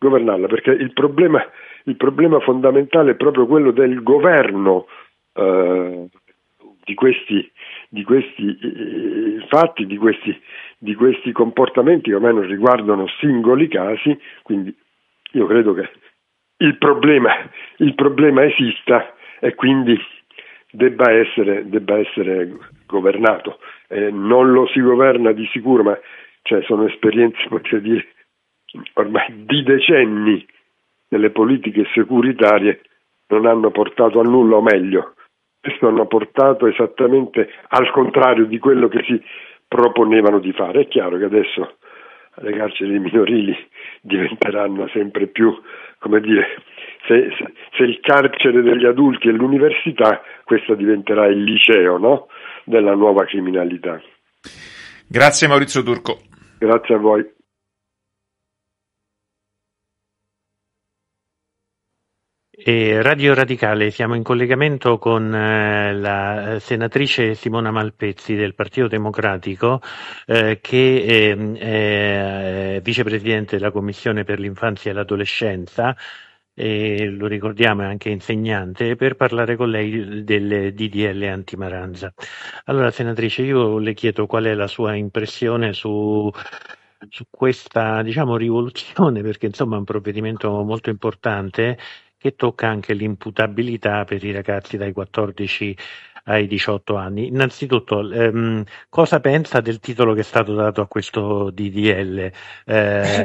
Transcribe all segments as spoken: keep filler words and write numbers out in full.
governarla, perché il problema, il problema fondamentale è proprio quello del governo eh, di questi, di questi eh, fatti, di questi, di questi comportamenti che ormai non riguardano singoli casi. Quindi io credo che il problema, il problema esista e quindi debba essere, debba essere governato. Eh, non lo si governa di sicuro, ma cioè, sono esperienze, potrei dire, ormai di decenni delle politiche securitarie non hanno portato a nulla, o meglio, questo hanno portato esattamente al contrario di quello che si proponevano di fare. È chiaro che adesso le carceri minorili diventeranno sempre più, come dire, se, se, se il carcere degli adulti è l'università, questa diventerà il liceo, no? Della nuova criminalità. Grazie Maurizio Turco. Grazie a voi. E Radio Radicale, siamo in collegamento con eh, la senatrice Simona Malpezzi del Partito Democratico, eh, che è, è vicepresidente della Commissione per l'infanzia e l'adolescenza, e lo ricordiamo è anche insegnante, per parlare con lei del D D L antimaranza. Allora senatrice, io le chiedo qual è la sua impressione su su questa, diciamo, rivoluzione, perché insomma è un provvedimento molto importante che tocca anche l'imputabilità per i ragazzi dai quattordici ai diciotto anni. Innanzitutto, ehm, cosa pensa del titolo che è stato dato a questo D D L? Eh...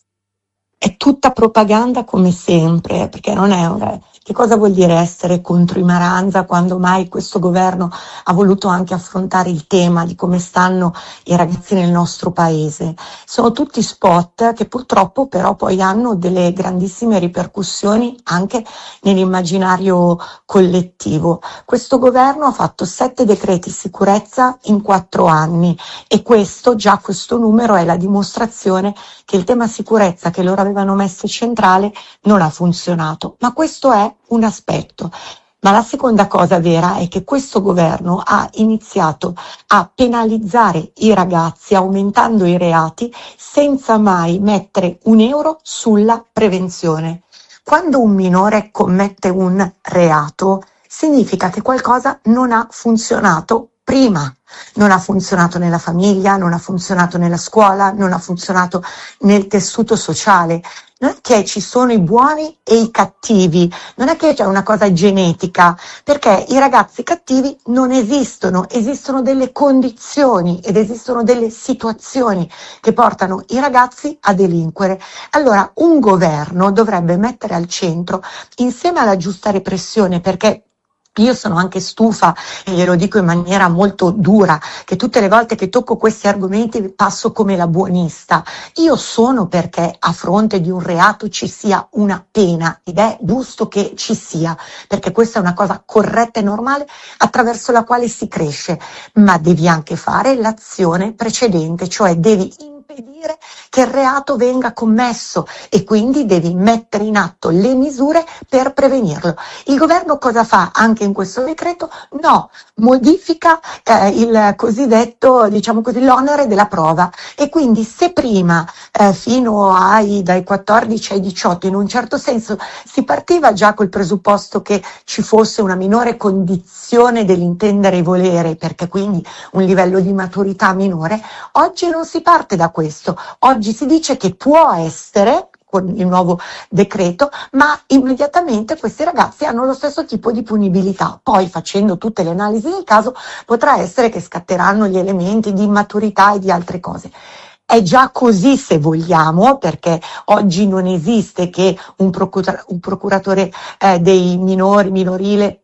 È tutta propaganda come sempre, perché non è una... Che cosa vuol dire essere contro i Maranza quando mai questo governo ha voluto anche affrontare il tema di come stanno i ragazzi nel nostro paese? Sono tutti spot che purtroppo però poi hanno delle grandissime ripercussioni anche nell'immaginario collettivo. Questo governo ha fatto sette decreti sicurezza in quattro anni e questo, già questo numero, è la dimostrazione che il tema sicurezza che loro avevano messo centrale non ha funzionato. Ma questo è un aspetto. Ma la seconda cosa vera è che questo governo ha iniziato a penalizzare i ragazzi aumentando i reati senza mai mettere un euro sulla prevenzione. Quando un minore commette un reato, significa che qualcosa non ha funzionato prima. Non ha funzionato nella famiglia, non ha funzionato nella scuola, non ha funzionato nel tessuto sociale. Non è che ci sono i buoni e i cattivi, non è che c'è una cosa genetica, perché i ragazzi cattivi non esistono, esistono delle condizioni ed esistono delle situazioni che portano i ragazzi a delinquere. Allora un governo dovrebbe mettere al centro, insieme alla giusta repressione, perché io sono anche stufa, e glielo dico in maniera molto dura, che tutte le volte che tocco questi argomenti passo come la buonista. Io sono perché a fronte di un reato ci sia una pena, ed è giusto che ci sia, perché questa è una cosa corretta e normale attraverso la quale si cresce, ma devi anche fare l'azione precedente, cioè devi impedire che il reato venga commesso e quindi devi mettere in atto le misure per prevenirlo. Il governo cosa fa anche in questo decreto? No, modifica eh, il cosiddetto, diciamo così, l'onere della prova, e quindi se prima eh, fino ai dai quattordici ai diciotto in un certo senso si partiva già col presupposto che ci fosse una minore condizione dell'intendere e volere, perché quindi un livello di maturità minore, oggi non si parte da questo. Oggi si dice che può essere, con il nuovo decreto, ma immediatamente questi ragazzi hanno lo stesso tipo di punibilità. Poi, facendo tutte le analisi del caso, potrà essere che scatteranno gli elementi di immaturità e di altre cose. È già così, se vogliamo, perché oggi non esiste che un, procura- un procuratore eh, dei minori, minorile,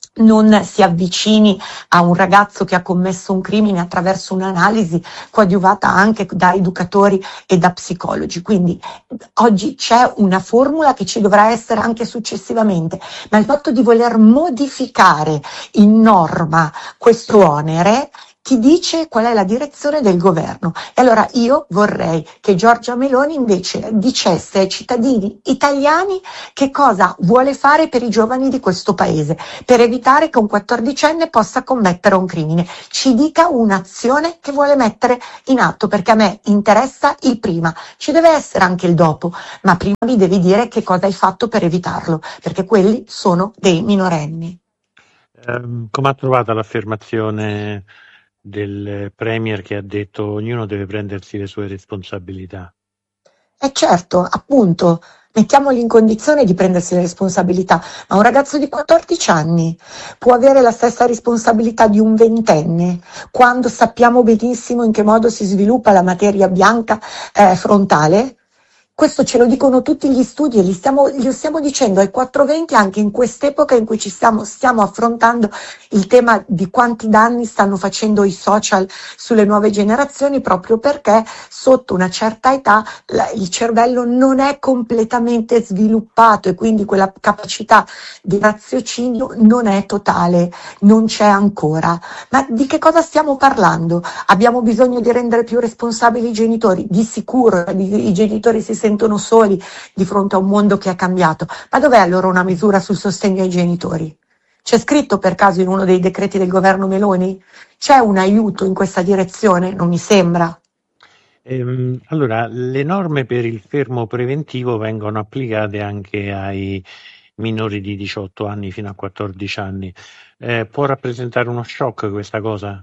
non si avvicini a un ragazzo che ha commesso un crimine attraverso un'analisi coadiuvata anche da educatori e da psicologi. Quindi oggi c'è una formula che ci dovrà essere anche successivamente, ma il fatto di voler modificare in norma questo onere ti dice qual è la direzione del governo. E allora io vorrei che Giorgia Meloni invece dicesse ai cittadini italiani che cosa vuole fare per i giovani di questo paese, per evitare che un quattordicenne possa commettere un crimine. Ci dica un'azione che vuole mettere in atto, perché a me interessa il prima. Ci deve essere anche il dopo, ma prima mi devi dire che cosa hai fatto per evitarlo, perché quelli sono dei minorenni. Um, come ha trovato l'affermazione del Premier che ha detto ognuno deve prendersi le sue responsabilità? E certo, appunto, mettiamoli in condizione di prendersi le responsabilità, ma un ragazzo di quattordici anni può avere la stessa responsabilità di un ventenne, quando sappiamo benissimo in che modo si sviluppa la materia bianca eh, frontale? Questo ce lo dicono tutti gli studi e li stiamo, glielo stiamo dicendo ai quattrocentoventi anche in quest'epoca in cui ci stiamo, stiamo affrontando il tema di quanti danni stanno facendo i social sulle nuove generazioni, proprio perché sotto una certa età la, il cervello non è completamente sviluppato e quindi quella capacità di raziocinio non è totale, non c'è ancora. Ma di che cosa stiamo parlando? Abbiamo bisogno di rendere più responsabili i genitori? Di sicuro i genitori si sentono soli di fronte a un mondo che è cambiato. Ma dov'è allora una misura sul sostegno ai genitori? C'è scritto per caso in uno dei decreti del governo Meloni? C'è un aiuto in questa direzione? Non mi sembra. Ehm, allora, le norme per il fermo preventivo vengono applicate anche ai minori di diciotto anni fino a quattordici anni. Eh, può rappresentare uno shock questa cosa?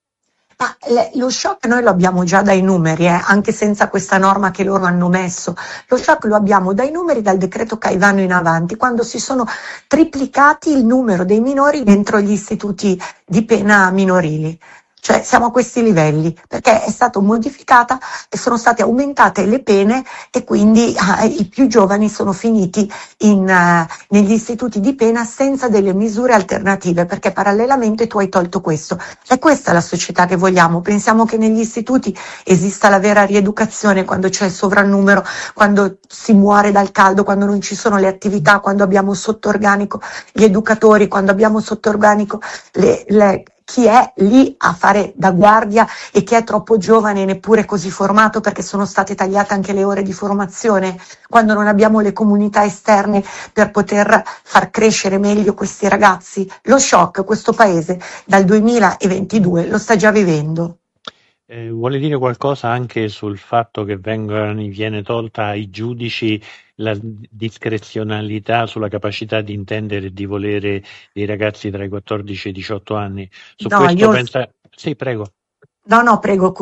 Ma le, lo shock noi lo abbiamo già dai numeri, eh, anche senza questa norma che loro hanno messo. Lo shock lo abbiamo dai numeri dal decreto Caivano in avanti, quando si sono triplicati il numero dei minori dentro gli istituti di pena minorili. Cioè siamo a questi livelli, perché è stata modificata e sono state aumentate le pene e quindi ah, i più giovani sono finiti in, uh, negli istituti di pena senza delle misure alternative, perché parallelamente tu hai tolto questo. È questa la società che vogliamo? Pensiamo che negli istituti esista la vera rieducazione quando c'è il sovrannumero, quando si muore dal caldo, quando non ci sono le attività, quando abbiamo sotto organico gli educatori, quando abbiamo sotto organico le, le chi è lì a fare da guardia e chi è troppo giovane e neppure così formato perché sono state tagliate anche le ore di formazione, quando non abbiamo le comunità esterne per poter far crescere meglio questi ragazzi. Lo shock questo paese dal duemilaventidue lo sta già vivendo. Eh, vuole dire qualcosa anche sul fatto che venga, viene tolta ai giudici la discrezionalità sulla capacità di intendere e di volere dei ragazzi tra i quattordici e i diciotto anni? Su No, questo io... pensa... Sì, prego. No, no, prego,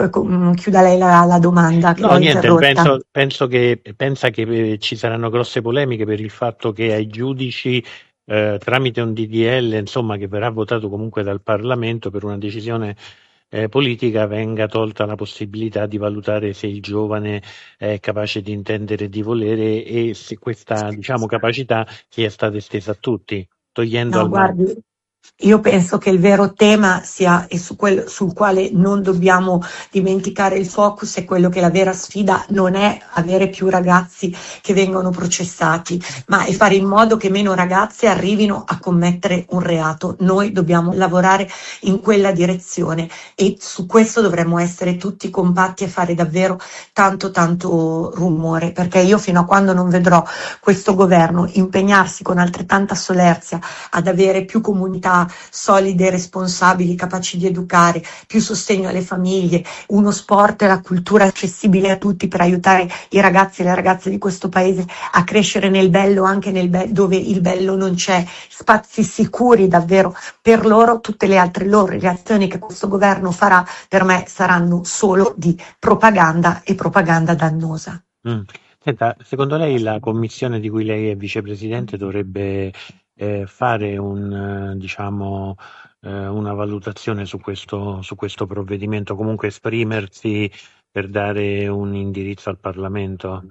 chiuda lei la, la domanda. Che no, l'ho niente, interrotta. penso, penso che pensa che ci saranno grosse polemiche per il fatto che ai giudici eh, tramite un D D L, insomma, che verrà votato comunque dal Parlamento per una decisione Eh, politica, venga tolta la possibilità di valutare se il giovane è capace di intendere e di volere e se questa, diciamo, capacità sia stata estesa a tutti, togliendo No, al guardi, io penso che il vero tema sia, e su quello, sul quale non dobbiamo dimenticare il focus, è quello che la vera sfida non è avere più ragazzi che vengono processati, ma è fare in modo che meno ragazzi arrivino a commettere un reato. Noi dobbiamo lavorare in quella direzione e su questo dovremmo essere tutti compatti e fare davvero tanto tanto rumore, perché io fino a quando non vedrò questo governo impegnarsi con altrettanta solerzia ad avere più comunità solide, responsabili, capaci di educare, più sostegno alle famiglie, uno sport e la cultura accessibile a tutti per aiutare i ragazzi e le ragazze di questo paese a crescere nel bello, anche nel be- dove il bello non c'è, spazi sicuri davvero per loro. Tutte le altre loro reazioni che questo governo farà per me saranno solo di propaganda e propaganda dannosa. Mm. Senta, secondo lei la commissione di cui lei è vicepresidente dovrebbe eh, fare un, eh, diciamo, eh, una valutazione su questo, su questo provvedimento, comunque esprimersi per dare un indirizzo al Parlamento?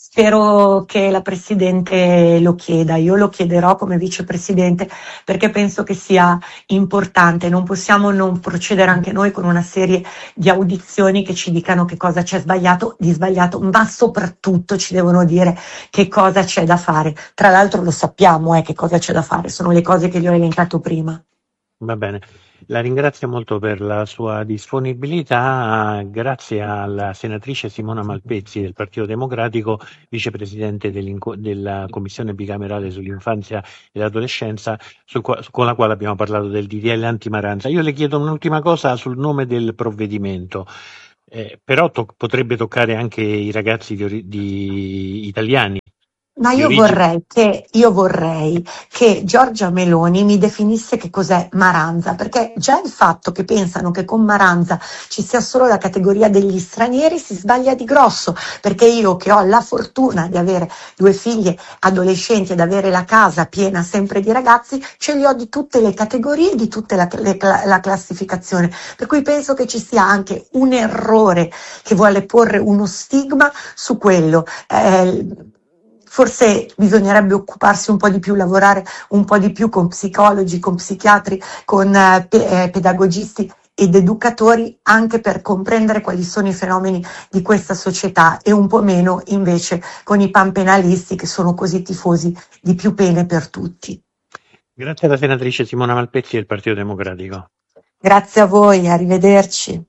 Spero che la Presidente lo chieda, io lo chiederò come vicepresidente perché penso che sia importante, non possiamo non procedere anche noi con una serie di audizioni che ci dicano che cosa c'è sbagliato, di sbagliato, ma soprattutto ci devono dire che cosa c'è da fare. Tra l'altro lo sappiamo eh, che cosa c'è da fare, sono le cose che gli ho elencato prima. Va bene, la ringrazio molto per la sua disponibilità, grazie alla senatrice Simona Malpezzi del Partito Democratico, vicepresidente della Commissione bicamerale sull'infanzia e l'adolescenza, sul qua- con la quale abbiamo parlato del D D L antimaranza. Io le chiedo un'ultima cosa sul nome del provvedimento, eh, però to- potrebbe toccare anche i ragazzi di, ori- di italiani. Ma io vorrei, che, io vorrei che Giorgia Meloni mi definisse che cos'è maranza, perché già il fatto che pensano che con maranza ci sia solo la categoria degli stranieri si sbaglia di grosso, perché io che ho la fortuna di avere due figlie adolescenti ed avere la casa piena sempre di ragazzi, ce li ho di tutte le categorie, di tutta la, le, la classificazione, per cui penso che ci sia anche un errore che vuole porre uno stigma su quello. Eh, Forse bisognerebbe occuparsi un po' di più, lavorare un po' di più con psicologi, con psichiatri, con eh, pe- eh, pedagogisti ed educatori, anche per comprendere quali sono i fenomeni di questa società, e un po' meno invece con i panpenalisti che sono così tifosi di più pene per tutti. Grazie alla senatrice Simona Malpezzi del Partito Democratico. Grazie a voi, arrivederci.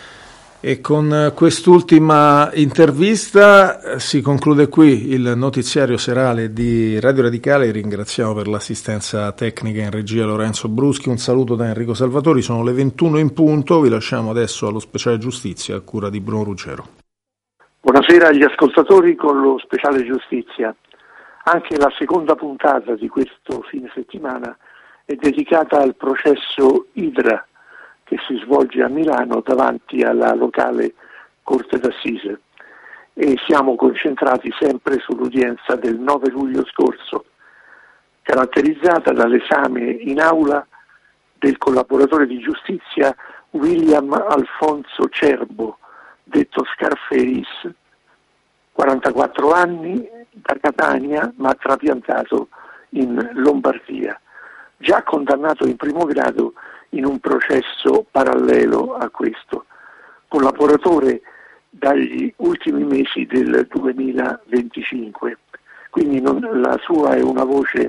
E con quest'ultima intervista si conclude qui il notiziario serale di Radio Radicale. Ringraziamo per l'assistenza tecnica in regia Lorenzo Bruschi. Un saluto da Enrico Salvatori. Sono le ventuno in punto. Vi lasciamo adesso allo speciale giustizia a cura di Bruno Ruggero. Buonasera agli ascoltatori con lo speciale giustizia. Anche la seconda puntata di questo fine settimana è dedicata al processo Idra, che si svolge a Milano davanti alla locale Corte d'Assise, e siamo concentrati sempre sull'udienza del nove luglio scorso, caratterizzata dall'esame in aula del collaboratore di giustizia William Alfonso Cerbo, detto Scarface, quarantaquattro anni, da Catania ma trapiantato in Lombardia, già condannato in primo grado in un processo parallelo a questo, collaboratore dagli ultimi mesi del duemilaventicinque. Quindi non, la sua è una voce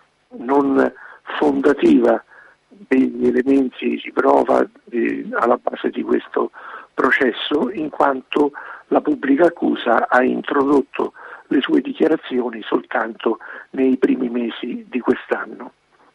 non fondativa degli elementi di prova di, alla base di questo processo, in quanto la pubblica accusa ha introdotto le sue dichiarazioni soltanto nei primi mesi di quest'anno.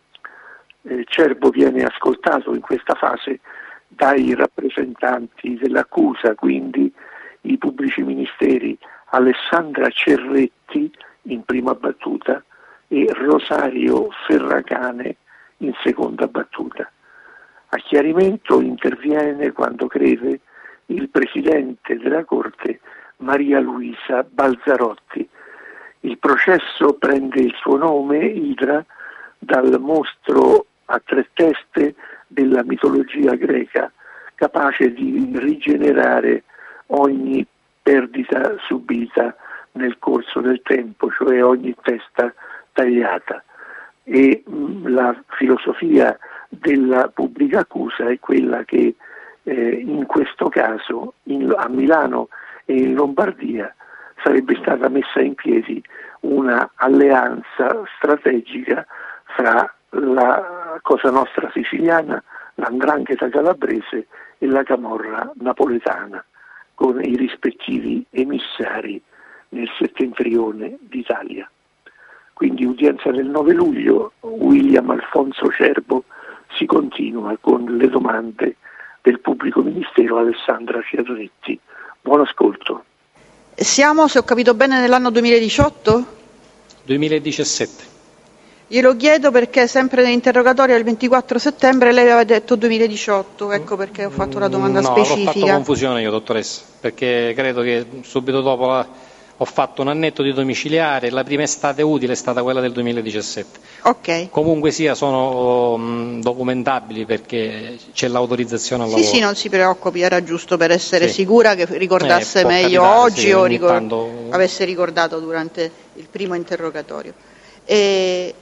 Eh, Cerbo viene ascoltato in questa fase dai rappresentanti dell'accusa, quindi i pubblici ministeri Alessandra Cerretti in prima battuta e Rosario Ferracane in seconda battuta. A chiarimento interviene, quando crede, il presidente della Corte Maria Luisa Balzarotti. Il processo prende il suo nome, Idra, dal mostro a tre teste della mitologia greca, capace di rigenerare ogni perdita subita nel corso del tempo, cioè ogni testa tagliata. E mh, la filosofia della pubblica accusa è quella che eh, in questo caso in, a Milano e in Lombardia sarebbe stata messa in piedi una alleanza strategica fra la Cosa Nostra siciliana, l'Andrangheta calabrese e la Camorra napoletana, con i rispettivi emissari nel settentrione d'Italia. Quindi udienza del nove luglio, William Alfonso Cerbo, si continua con le domande del pubblico ministero Alessandra Cerretti. Buon ascolto. Siamo, se ho capito bene, nell'anno duemiladiciotto? duemiladiciassette. Glielo chiedo perché sempre nell'interrogatorio del ventiquattro settembre lei aveva detto duemiladiciotto, ecco perché ho fatto la domanda no, specifica. No, ho fatto confusione io, dottoressa, perché credo che subito dopo la, ho fatto un annetto di domiciliare, la prima estate utile è stata quella del duemiladiciassette. Ok. Comunque sia, sono um, documentabili perché c'è l'autorizzazione al sì, lavoro. Sì, sì, non si preoccupi, era giusto per essere sì. sicura che ricordasse eh, meglio capitare, oggi sì, o ricor- tanto... avesse ricordato durante il primo interrogatorio. E...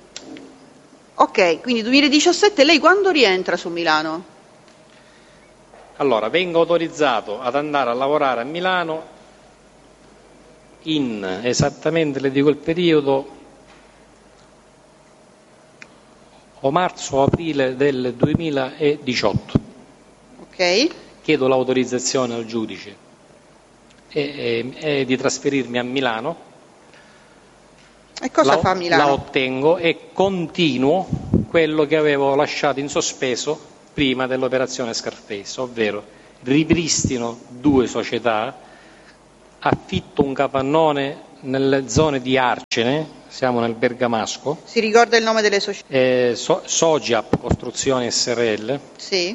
Ok, quindi duemiladiciassette, lei quando rientra su Milano? Allora, vengo autorizzato ad andare a lavorare a Milano in, esattamente le dico il periodo, o marzo o aprile del duemiladiciotto. Ok. Chiedo l'autorizzazione al giudice e, e, e di trasferirmi a Milano. E cosa la, fa a Milano? La ottengo e continuo quello che avevo lasciato in sospeso prima dell'operazione Scarface, ovvero ripristino due società, affitto un capannone nelle zone di Arcene, siamo nel Bergamasco. Si ricorda il nome delle società? Eh, so, Sogiap Costruzioni S R L. Sì.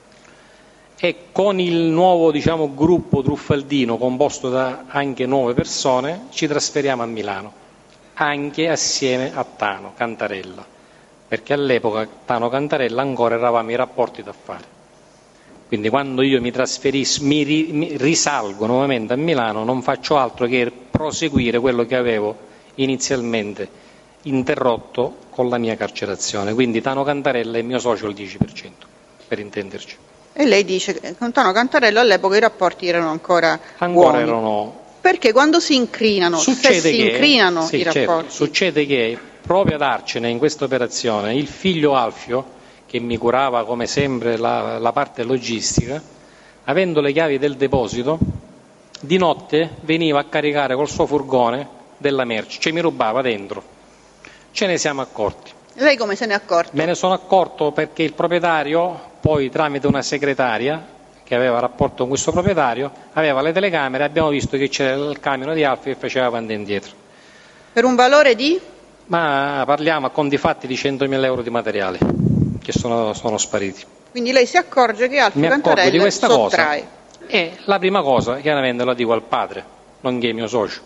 E con il nuovo, diciamo, gruppo truffaldino composto da anche nuove persone ci trasferiamo a Milano, anche assieme a Tano Cantarella, perché all'epoca Tano Cantarella ancora eravamo in rapporti d'affari. Quindi quando io mi trasferisco, mi, ri, mi risalgo nuovamente a Milano, non faccio altro che proseguire quello che avevo inizialmente interrotto con la mia carcerazione. Quindi Tano Cantarella è mio socio al dieci per cento, per intenderci. E lei dice che con Tano Cantarello all'epoca i rapporti erano ancora Ancora buoni. erano... Perché quando si incrinano, succede se si che, incrinano sì, i certo, rapporti... succede che proprio ad Arcene, in questa operazione, il figlio Alfio, che mi curava come sempre la, la parte logistica, avendo le chiavi del deposito, di notte veniva a caricare col suo furgone della merce, cioè mi rubava dentro. Ce ne siamo accorti. Lei come se ne è accorto? Me ne sono accorto perché il proprietario, poi tramite una segretaria che aveva rapporto con questo proprietario, aveva le telecamere e abbiamo visto che c'era il camion di Alfio che faceva avanti e indietro. Per un valore di? Ma parliamo a conti fatti di centomila euro di materiale che sono, sono spariti. Quindi lei si accorge che Alfio Cantarella di questa sottrae. Cosa, e la prima cosa, chiaramente, la dico al padre, nonché mio socio.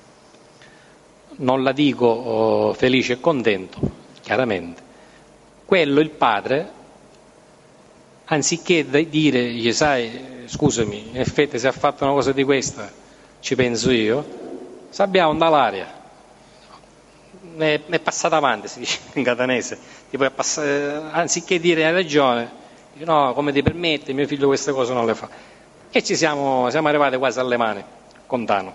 Non la dico oh, felice e contento, chiaramente. Quello il padre, anziché dire, gli sai, scusami, in effetti se ha fatto una cosa di questa, ci penso io, sappiamo dall'aria. È, è passata avanti, si dice in catanese, tipo è passata, anziché dire hai ragione, dice, no, come ti permette, mio figlio queste cose non le fa. E ci siamo, siamo arrivati quasi alle mani con Tano.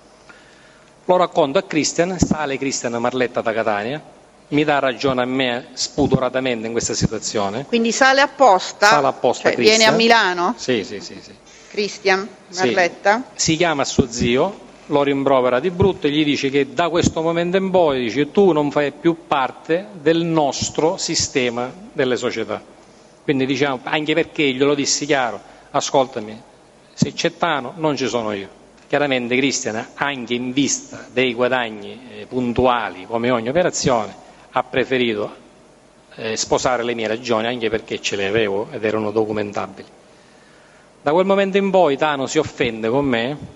Lo racconto a Cristian, sale Cristian Marletta da Catania, mi dà ragione a me spudoratamente in questa situazione. Quindi sale apposta? Sale apposta, cioè, viene a Milano? Sì, sì, sì, sì. Cristian Marletta? Sì. Si chiama suo zio, lo rimprovera di brutto e gli dice che da questo momento in poi dice, tu non fai più parte del nostro sistema delle società. Quindi diciamo, anche perché glielo dissi chiaro, ascoltami, se c'è Tano non ci sono io. Chiaramente Cristian, anche in vista dei guadagni eh, puntuali come ogni operazione, ha preferito eh, sposare le mie ragioni, anche perché ce le avevo ed erano documentabili. Da quel momento in poi Tano si offende con me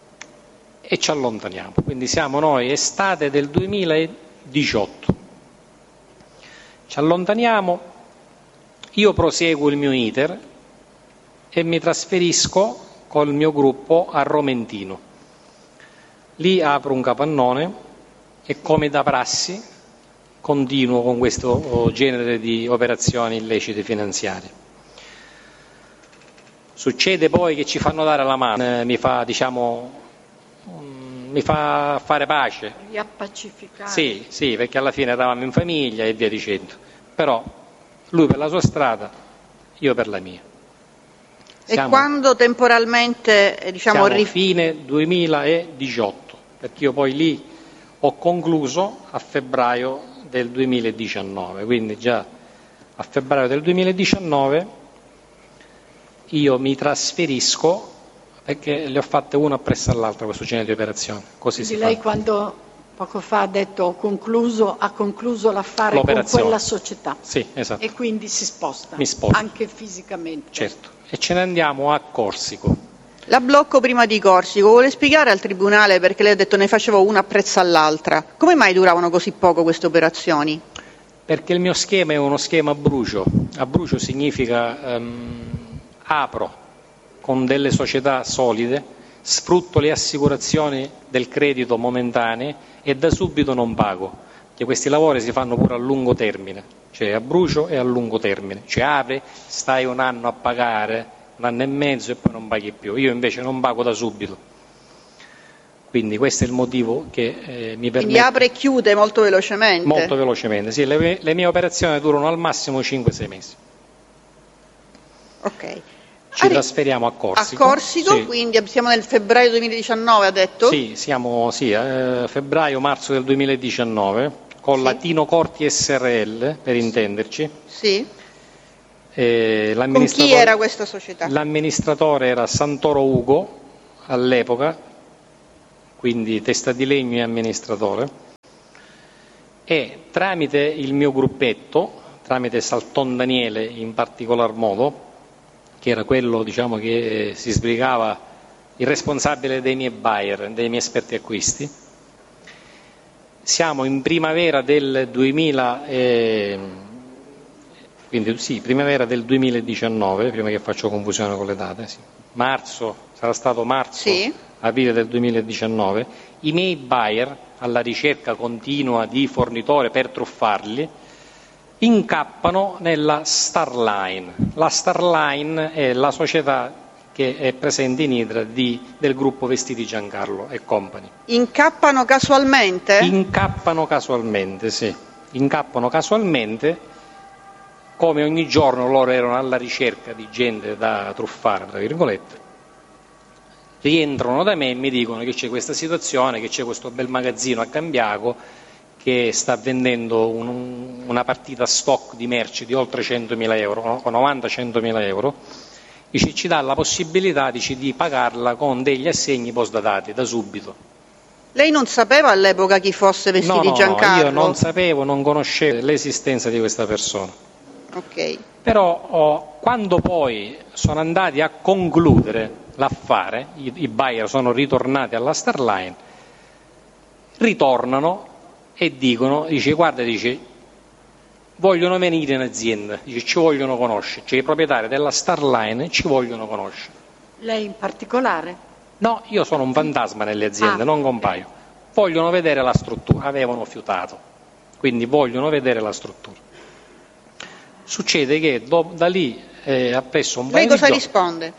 e ci allontaniamo. Quindi siamo noi, estate del duemiladiciotto. Ci allontaniamo, io proseguo il mio iter e mi trasferisco col mio gruppo a Romentino. Lì apro un capannone e come da prassi continuo con questo genere di operazioni illecite finanziarie. Succede poi che ci fanno dare la mano, eh, mi fa, diciamo, um, mi fa fare pace. Riappacificare. Sì, sì, perché alla fine eravamo in famiglia e via dicendo. Però lui per la sua strada, io per la mia. Siamo, e quando temporalmente, diciamo, siamo fine duemiladiciotto, perché io poi lì ho concluso a febbraio del duemiladiciannove, quindi già a febbraio del duemiladiciannove io mi trasferisco, perché le ho fatte una appresso all'altra questo genere di operazioni. Così quindi si lei fa. Quando poco fa ha detto ho concluso, ha concluso l'affare con quella società. Sì, esatto. E quindi si sposta, Mi sposto. Anche fisicamente. Certo, e ce ne andiamo a Corsico. La blocco prima di Corsico, vuole spiegare al Tribunale perché lei ha detto ne facevo una appresso all'altra. Come mai duravano così poco queste operazioni? Perché il mio schema è uno schema a brucio. A brucio significa um, apro con delle società solide, sfrutto le assicurazioni del credito momentanee e da subito non pago. Che questi lavori si fanno pure a lungo termine, cioè a brucio e a lungo termine. Cioè apri, stai un anno a pagare, un anno e mezzo e poi non paghi più. Io invece non pago da subito. Quindi questo è il motivo che eh, mi permette... Quindi apre e chiude molto velocemente? Molto velocemente, sì. Le, le mie operazioni durano al massimo cinque sei mesi. Ok. Ci Arri- trasferiamo a Corsico. A Corsico, sì. Quindi siamo nel febbraio duemiladiciannove, ha detto? Sì, siamo sì, eh, febbraio-marzo del duemiladiciannove, con sì. la Tino Corti S R L, per intenderci. Sì. Eh, Con chi era questa società? L'amministratore era Santoro Ugo, all'epoca, quindi testa di legno e amministratore, e tramite il mio gruppetto, tramite Salton Daniele in particolar modo, che era quello, diciamo, che si sbrigava, il responsabile dei miei buyer, dei miei esperti acquisti. Siamo in primavera del duemila, eh, quindi sì, primavera del duemiladiciannove, prima che faccio confusione con le date, sì. Marzo, sarà stato marzo, sì. Aprile del duemiladiciannove, i miei buyer, alla ricerca continua di fornitori per truffarli, incappano nella Starline. La Starline è la società che è presente in Idra di, del gruppo Vestiti Giancarlo e Company. Incappano casualmente? Incappano casualmente, sì. Incappano casualmente, come ogni giorno loro erano alla ricerca di gente da truffare, tra virgolette. Rientrano da me e mi dicono che c'è questa situazione, che c'è questo bel magazzino a Cambiaco che sta vendendo un, una partita stock di merci di oltre centomila euro, no? novanta centomila euro, dice, ci dà la possibilità, dice, di pagarla con degli assegni postdatati da subito. Lei non sapeva all'epoca chi fosse Vestiti no, no, Giancarlo? No, io non sapevo, non conoscevo l'esistenza di questa persona. Ok. Però oh, quando poi sono andati a concludere l'affare, i, i buyer sono ritornati alla Starline, ritornano e dicono, dice, guarda, dice, vogliono venire in azienda, dice, ci vogliono conoscere, cioè i proprietari della Starline ci vogliono conoscere. Lei in particolare? No, io sono un fantasma nelle aziende, ah, non compaio. Vogliono vedere la struttura, avevano fiutato, quindi vogliono vedere la struttura. Succede che do, da lì eh, ha preso un paio di Lei cosa giorni. risponde?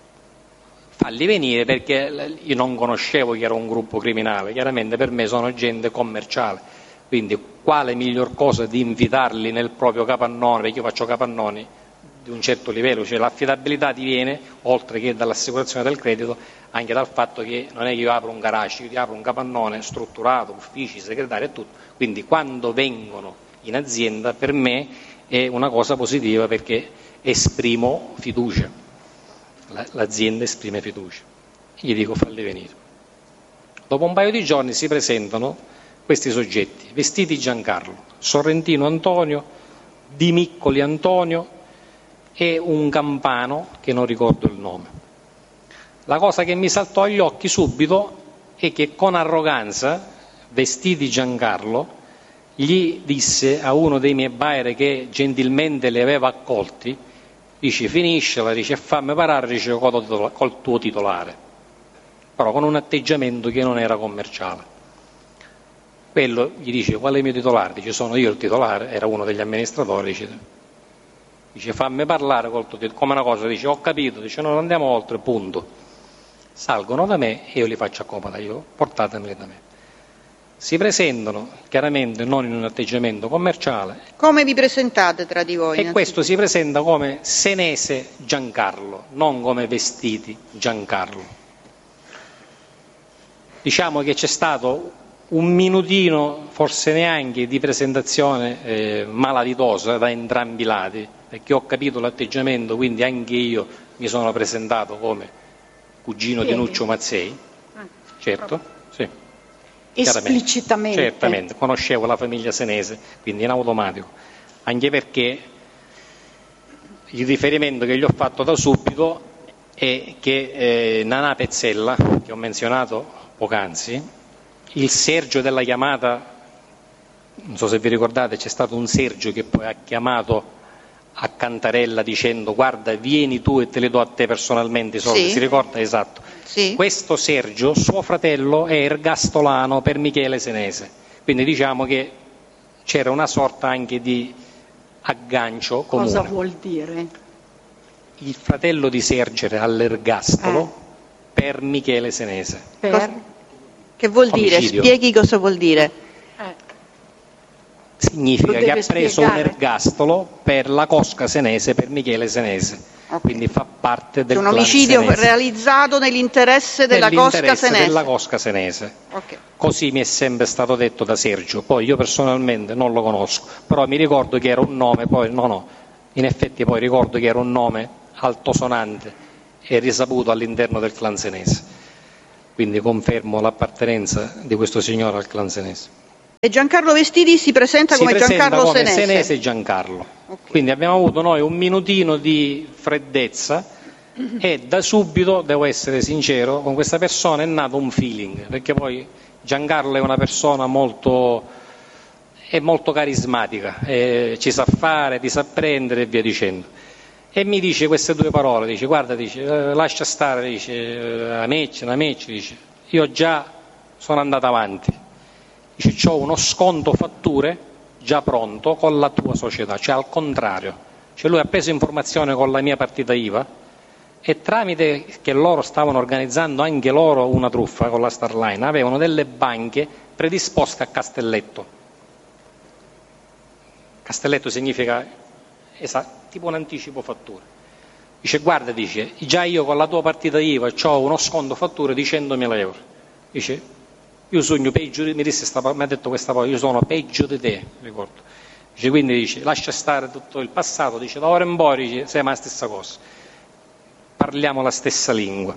Falli venire, perché io non conoscevo che era un gruppo criminale, chiaramente per me sono gente commerciale, quindi quale miglior cosa di invitarli nel proprio capannone, perché io faccio capannoni di un certo livello, cioè l'affidabilità diviene, oltre che dall'assicurazione del credito, anche dal fatto che non è che io apro un garage, io ti apro un capannone strutturato, uffici, segretari e tutto, quindi quando vengono in azienda per me è una cosa positiva perché esprimo fiducia. L'azienda esprime fiducia. Gli dico, falli venire. Dopo un paio di giorni si presentano questi soggetti, Vestiti Giancarlo, Sorrentino Antonio, Di Miccoli Antonio e un campano che non ricordo il nome. La cosa che mi saltò agli occhi subito è che con arroganza Vestiti Giancarlo gli disse a uno dei miei buyer che gentilmente li aveva accolti, dice, finiscela, dice, fammi parare, dice, col tuo titolare, però con un atteggiamento che non era commerciale. Quello gli dice, qual è il mio titolare? Dice, sono io il titolare, era uno degli amministratori, dice, dice fammi parlare col tuo titolare, come una cosa, dice, ho capito, dice, non andiamo oltre, punto. Salgono da me e io li faccio accomodare, io, portatemeli da me. Si presentano chiaramente non in un atteggiamento commerciale. Come vi presentate tra di voi? E questo si presenta come Senese Giancarlo, non come Vestiti Giancarlo. Diciamo che c'è stato un minutino, forse neanche, di presentazione eh, malavitosa da entrambi i lati, perché ho capito l'atteggiamento, quindi anche io mi sono presentato come cugino di Nuccio Mazzei, certo, sì. Esplicitamente. Certamente, conoscevo la famiglia Senese, quindi in automatico, anche perché il riferimento che gli ho fatto da subito è che eh, Nanà Pezzella, che ho menzionato poc'anzi, il Sergio della chiamata, non so se vi ricordate, c'è stato un Sergio che poi ha chiamato a Cantarella dicendo guarda vieni tu e te li do a te personalmente i soldi, sì. Si ricorda? Esatto. Sì. Questo Sergio, suo fratello, è ergastolano per Michele Senese, quindi diciamo che c'era una sorta anche di aggancio comune. Cosa vuol dire? Il fratello di Sergere all'ergastolo eh. per Michele Senese. Per? Che vuol Omicidio. dire? Spieghi cosa vuol dire. Eh. Significa che ha preso spiegare. un ergastolo per la cosca senese, per Michele Senese, Okay. quindi fa parte del C'è un clan omicidio senese. realizzato nell'interesse della Nell'interesse cosca senese. della cosca senese. Okay. Così mi è sempre stato detto da Sergio, poi io personalmente non lo conosco, però mi ricordo che era un nome, poi no no, in effetti poi ricordo che era un nome altosonante e risaputo all'interno del clan senese, quindi confermo l'appartenenza di questo signore al clan senese. E Giancarlo Vestiti si presenta Si come presenta Giancarlo come Senese. Senese Giancarlo, Okay. quindi abbiamo avuto noi un minutino di freddezza e da subito, devo essere sincero, con questa persona è nato un feeling, perché poi Giancarlo è una persona molto, è molto carismatica, eh, ci sa fare, ti sa prendere e via dicendo. E mi dice queste due parole, dice guarda, dice, eh, lascia stare, dice, eh, amecci, amecci, dice, io già sono andato avanti, dice c'ho uno sconto fatture già pronto con la tua società, cioè al contrario, cioè lui ha preso informazione con la mia partita I V A e tramite che loro stavano organizzando anche loro una truffa con la Starline, avevano delle banche predisposte a Castelletto. Castelletto significa esatto, tipo un anticipo fatture. Dice guarda, dice, già io con la tua partita I V A ho uno sconto fatture di centomila euro. Dice io sogno peggio, mi, disse sta, mi ha detto questa parola, io sono peggio di te, ricordo. Dice, quindi dice, lascia stare tutto il passato, dice, da ora in poi dice, sei la stessa cosa. Parliamo la stessa lingua.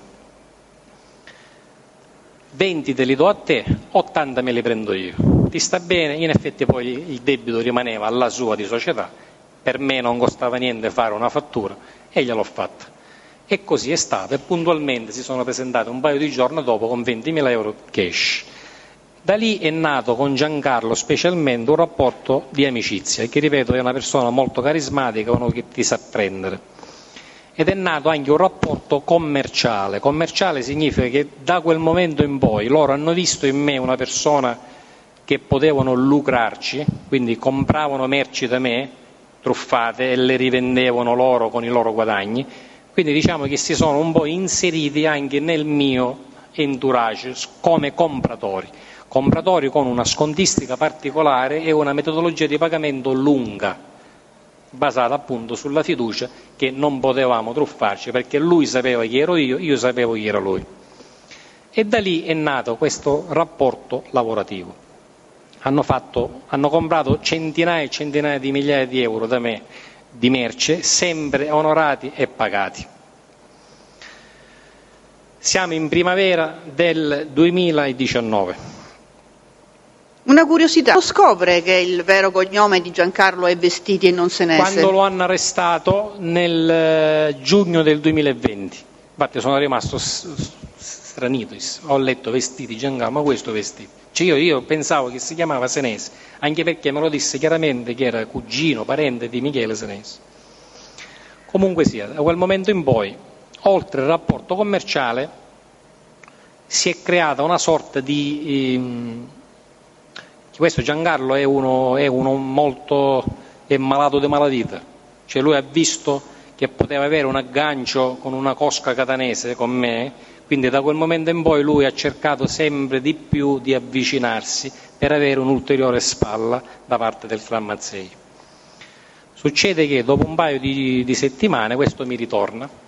venti te li do a te, ottanta me li prendo io. Ti sta bene? In effetti poi il debito rimaneva alla sua di società, per me non costava niente fare una fattura e gliel'ho fatta. E così è stato e puntualmente si sono presentate un paio di giorni dopo con ventimila euro cash. Da lì è nato con Giancarlo specialmente un rapporto di amicizia, che ripeto è una persona molto carismatica, uno che ti sa prendere. Ed è nato anche un rapporto commerciale. Commerciale significa che da quel momento in poi loro hanno visto in me una persona che potevano lucrarci, quindi compravano merci da me, truffate, e le rivendevano loro con i loro guadagni. Quindi diciamo che si sono un po' inseriti anche nel mio entourage come compratori. Compratori con una scontistica particolare e una metodologia di pagamento lunga, basata appunto sulla fiducia che non potevamo truffarci, perché lui sapeva chi ero io, io sapevo chi era lui. E da lì è nato questo rapporto lavorativo. Hanno, fatto, hanno comprato centinaia e centinaia di migliaia di euro da me di merce, sempre onorati e pagati. Siamo in primavera del duemiladiciannove. Una curiosità, lo scopre che il vero cognome di Giancarlo è Vestiti e non Senese? Quando lo hanno arrestato nel giugno del duemilaventi, infatti sono rimasto stranito, ho letto Vestiti Giancarlo, ma questo Vestiti? Cioè io, io pensavo che si chiamava Senese, anche perché me lo disse chiaramente che era cugino, parente di Michele Senese. Comunque sia, da quel momento in poi, oltre al rapporto commerciale, si è creata una sorta di... Ehm, questo Giancarlo è uno, è uno molto è malato di malatita, cioè lui ha visto che poteva avere un aggancio con una cosca catanese con me, quindi da quel momento in poi lui ha cercato sempre di più di avvicinarsi per avere un'ulteriore spalla da parte del clan Mazzei. Succede che dopo un paio di, di settimane questo mi ritorna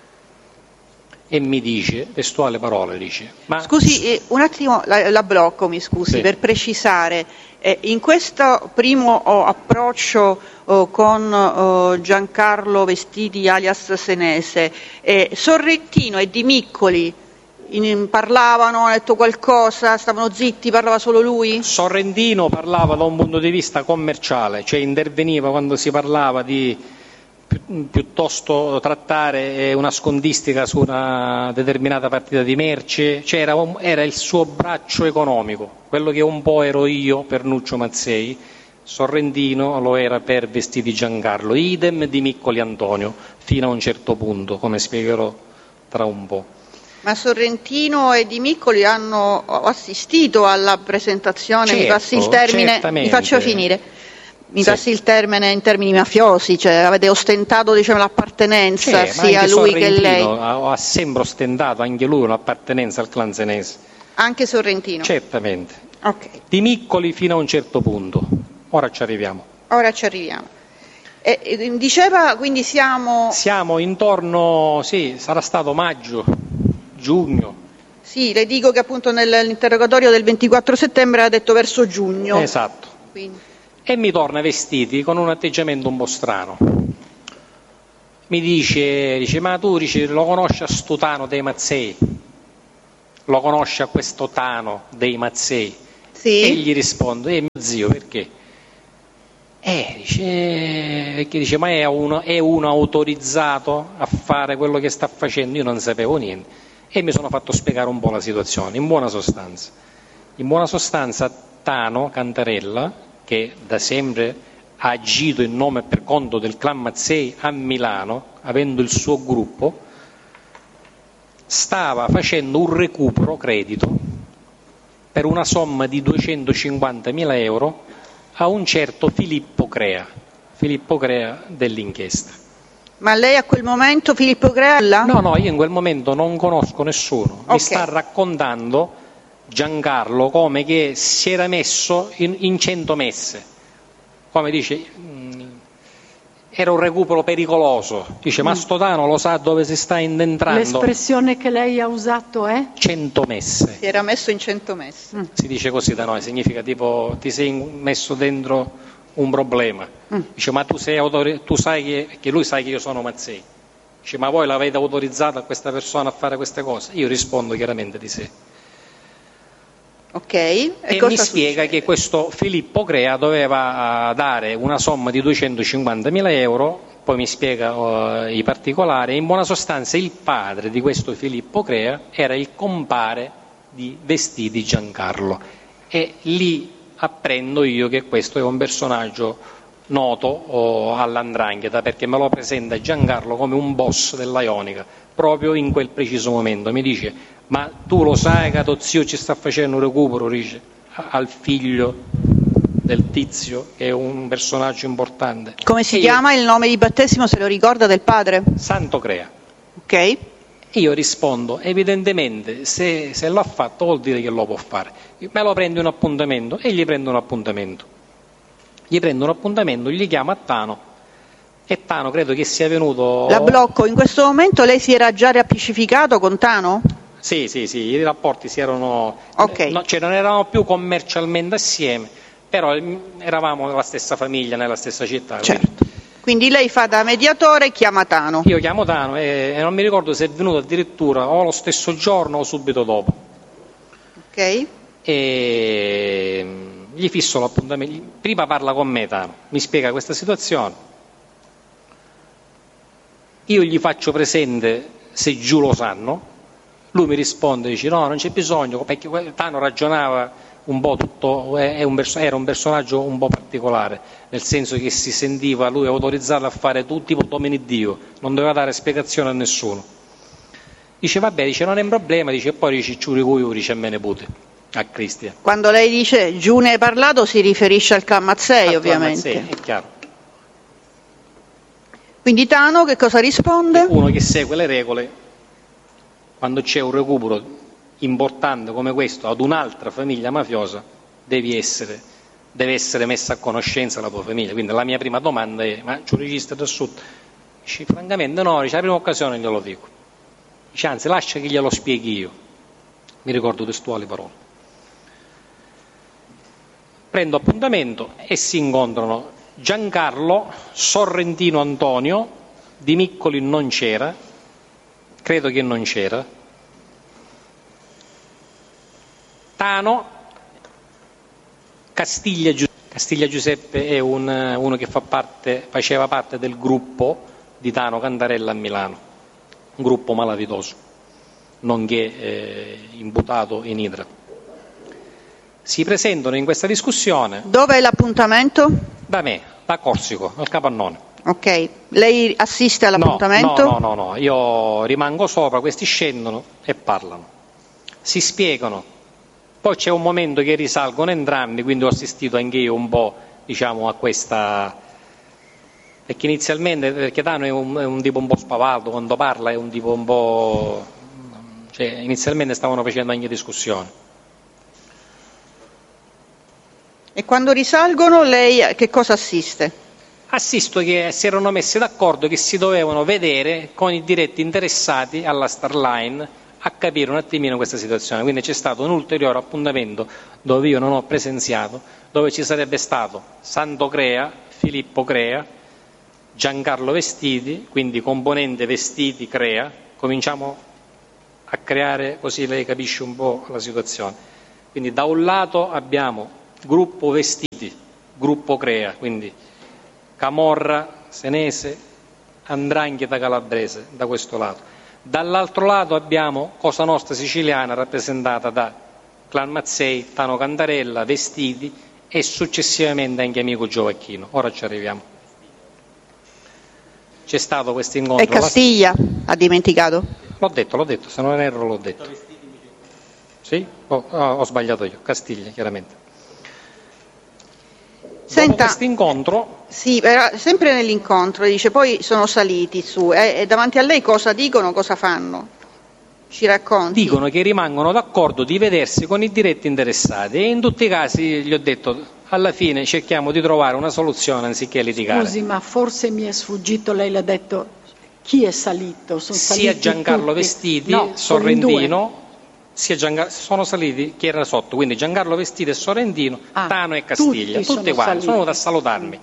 e mi dice, testuale parole, dice... Ma... Scusi, eh, un attimo la, la blocco, mi scusi, sì. Per precisare, eh, in questo primo oh, approccio oh, con oh, Giancarlo Vestiti alias Senese, eh, Sorrentino e Di Miccoli in, parlavano, hanno detto qualcosa, stavano zitti, parlava solo lui? Sorrentino parlava da un punto di vista commerciale, cioè interveniva quando si parlava di... Pi- piuttosto trattare una scontistica su una determinata partita di merce, cioè era, un, era il suo braccio economico, quello che un po' ero io per Nuccio Mazzei, Sorrentino lo era per Vestiti Giancarlo, idem di Miccoli Antonio, fino a un certo punto, come spiegherò tra un po'. Ma Sorrentino e Di Miccoli hanno assistito alla presentazione, certo, mi passi il termine, mi faccio finire. Mi sì. passi il termine in termini mafiosi, cioè avete ostentato diciamo, l'appartenenza cioè, sia lui che lei. Ha, ha sempre ostentato anche lui un'appartenenza al clan senese, Anche Sorrentino? Certamente. Ok. Di Miccoli fino a un certo punto. Ora ci arriviamo. Ora ci arriviamo. E, e, diceva, quindi siamo... Siamo intorno, sì, sarà stato maggio, giugno. Sì, le dico che appunto nell'interrogatorio del ventiquattro settembre ha detto verso giugno. Esatto. Quindi. E mi torna vestiti con un atteggiamento un po' strano. Mi dice, dice ma tu dice, lo conosci a sto Tano dei Mazzei? Lo conosci a questo Tano dei Mazzei? Sì. E gli rispondo, eh mio zio, perché? Eh, dice, perché dice, ma è uno, è uno autorizzato a fare quello che sta facendo? Io non sapevo niente. E mi sono fatto spiegare un po' la situazione, in buona sostanza. In buona sostanza Tano Cantarella, che da sempre ha agito in nome e per conto del clan Mazzei a Milano, avendo il suo gruppo, stava facendo un recupero credito per una somma di duecentocinquantamila euro a un certo Filippo Crea, Filippo Crea dell'inchiesta. Ma lei a quel momento Filippo Crea là? No, no, io in quel momento non conosco nessuno. Okay. Mi sta raccontando Giancarlo come che si era messo in, in cento messe. Come dice, mh, era un recupero pericoloso. Dice, mm. ma sto Tano lo sa dove si sta entrando? L'espressione che lei ha usato è? Cento messe. Si era messo in cento messe. Mm. Si dice così da noi, significa tipo ti sei messo dentro un problema. Mm. Dice, ma tu, sei autori- tu sai che, che lui sa che io sono Mazzei. Dice, ma voi l'avete autorizzato a questa persona a fare queste cose? Io rispondo chiaramente di sì. Ok. E, e mi spiega succede? Che questo Filippo Crea doveva dare una somma di duecentocinquantamila euro, poi mi spiega uh, i particolari, in buona sostanza il padre di questo Filippo Crea era il compare di Vestiti Giancarlo, e lì apprendo io che questo è un personaggio noto oh, all'Andrangheta, perché me lo presenta Giancarlo come un boss della Ionica, proprio in quel preciso momento. Mi dice, ma tu lo sai che tuo zio ci sta facendo un recupero, dice, al figlio del tizio, che è un personaggio importante. Come si e chiama io... il nome di battesimo, se lo ricorda, del padre? Santo Crea. Ok. Io rispondo, evidentemente, se, se l'ha fatto vuol dire che lo può fare. Me lo prendo un appuntamento e gli prendo un appuntamento. Gli prendo un appuntamento, gli chiamo a Tano, e Tano credo che sia venuto... La blocco, in questo momento lei si era già riappacificato con Tano? Sì, sì, sì, i rapporti si erano... Okay. No, cioè non eravamo più commercialmente assieme, però eravamo nella stessa famiglia, nella stessa città. Certo. Quindi. quindi lei fa da mediatore e chiama Tano? Io chiamo Tano e, e non mi ricordo se è venuto addirittura o lo stesso giorno o subito dopo. Ok. E gli fisso l'appuntamento. Prima parla con me Tano, mi spiega questa situazione. Io gli faccio presente se giù lo sanno. Lui mi risponde, dice no, non c'è bisogno, perché Tano ragionava un po' tutto, è un perso- era un personaggio un po' particolare, nel senso che si sentiva lui autorizzato a fare tutto tipo dominiddio, non doveva dare spiegazione a nessuno. Dice vabbè, dice non è un problema, dice e poi dice ciuricuiu, dice a me ne pute, a Cristian. Quando lei dice giù ne hai parlato si riferisce al clan Mazzei, al ovviamente. Clan Mazzei, è chiaro. Quindi Tano che cosa risponde? Uno che segue le regole. Quando c'è un recupero importante come questo ad un'altra famiglia mafiosa, devi essere, deve essere messa a conoscenza la tua famiglia. Quindi la mia prima domanda è, ma c'è un registro da sud? Dice, francamente no, dice, la prima occasione glielo dico. Dice, anzi, lascia che glielo spieghi io. Mi ricordo testuali parole. Prendo appuntamento e si incontrano Giancarlo, Sorrentino Antonio, Di Miccoli non c'era, credo che non c'era, Tano, Castiglia Giuseppe. Castiglia Giuseppe è un, uno che fa parte, faceva parte del gruppo di Tano Cantarella a Milano, un gruppo malavitoso, nonché eh, imputato in idra. Si presentano in questa discussione. Dove è l'appuntamento? Da me, da Corsico, al Capannone. Ok, lei assiste all'appuntamento? No, no, no, no, io rimango sopra, questi scendono e parlano, si spiegano, poi c'è un momento che risalgono entrambi, quindi ho assistito anche io un po', diciamo, a questa, perché inizialmente, perché Tano è un, è un tipo un po' spavaldo, quando parla è un tipo un po', cioè inizialmente stavano facendo anche discussioni, E quando risalgono lei che cosa assiste? Assisto che si erano messi d'accordo che si dovevano vedere con i diretti interessati alla Starline a capire un attimino questa situazione. Quindi c'è stato un ulteriore appuntamento dove io non ho presenziato, dove ci sarebbe stato Sando Crea, Filippo Crea, Giancarlo Vestiti, quindi componente Vestiti Crea. Cominciamo a creare, così lei capisce un po' la situazione. Quindi da un lato abbiamo gruppo Vestiti, gruppo Crea, quindi Camorra, Senese, 'Ndrangheta calabrese, da questo lato. Dall'altro lato abbiamo Cosa Nostra siciliana rappresentata da Clan Mazzei, Tano Cantarella, Vestiti e successivamente anche Amico Giovacchino. Ora ci arriviamo. C'è stato questo incontro. E Castiglia, ha dimenticato? L'ho detto, l'ho detto, se non erro l'ho detto. Sì? Oh, oh, ho sbagliato io, Castiglia, chiaramente. Senta, dopo questo incontro... Sì, era sempre nell'incontro, dice, poi sono saliti su, eh, e davanti a lei cosa dicono, cosa fanno? Ci racconti? Dicono che rimangono d'accordo di vedersi con i diretti interessati e in tutti i casi gli ho detto, alla fine cerchiamo di trovare una soluzione anziché litigare. Scusi, ma forse mi è sfuggito, lei l'ha detto, chi è salito? Sono sia saliti Giancarlo tutti. Vestiti, No, Sorrentino, sia Giancar- sono saliti chi era sotto, quindi Giancarlo Vestiti e Sorrentino, Ah, Tano e Castiglia, tutti tutti sono quanti, saliti. sono venuti a salutarmi.